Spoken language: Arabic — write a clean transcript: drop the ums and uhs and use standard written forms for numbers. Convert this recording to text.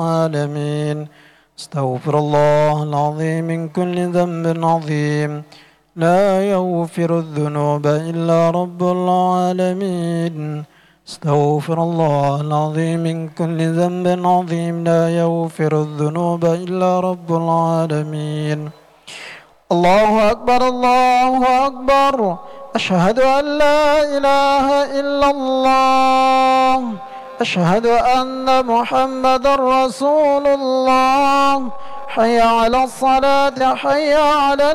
العالمين. استغفر الله العظيم من كل ذنب عظيم، لا يغفر الذنوب إلا رب العالمين. استغفر الله العظيم من كل ذنب عظيم، لا يغفر الذنوب إلا رب العالمين. الله أكبر الله أكبر، أشهد أن لا إله إلا الله، أشهد أن محمدا رسول الله. حي على الصلاة، حي على